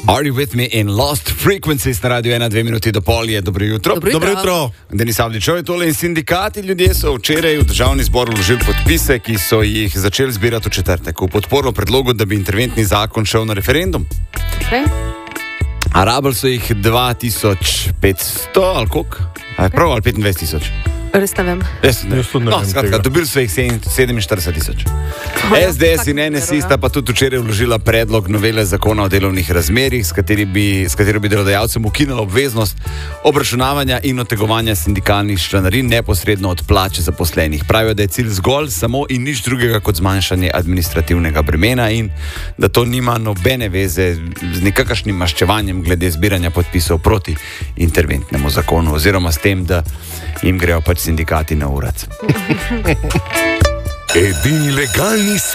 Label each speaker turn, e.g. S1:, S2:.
S1: Are you with me in Lost Frequencies na Radio 1, 2 minuti do pol je. Dobro jutro.
S2: Dobro jutro.
S1: Denis Avdićov je tole in sindikati ljudje so včeraj v državni zbor vložili podpise, ki so jih začeli zbirati v četrtek v podporo predlogu, da bi interventni zakon šel na referendum.
S2: Okay.
S1: A rabili so jih 2500 ali koliko? Prav ali 25 000?
S2: Res ne vem.
S1: Skratka, dobili so jih 47 000. SDS in NSI sta pa tudi včeraj vložila predlog novele zakona o delovnih razmerjih, s katero bi delodajalcem ukinila obveznost obračunavanja in otegovanja sindikalnih članarin neposredno od plače zaposlenih. Pravijo, da je cilj zgolj samo in nič drugega kot zmanjšanje administrativnega bremena in da to nima nobene veze z nekakšnim maščevanjem glede zbiranja podpisov proti interventnemu zakonu oziroma s tem, da jim grejo pač sindikati na urac.
S3: Edini legalni